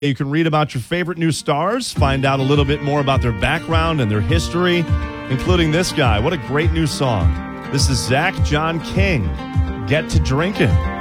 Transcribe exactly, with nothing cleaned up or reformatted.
You can read about your favorite new stars, find out a little bit more about their background and their history, including this guy. What a great new song. This is Zach John King, Get to Drinking.